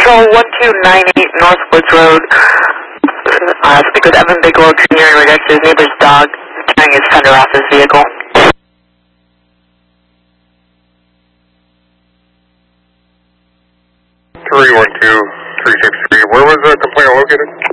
Patrol 1298 Northwoods Road. Speak with Evan Bigelow Jr. in regards to his neighbor's dog tearing his fender off his vehicle. 312-363. Where was the complaint located?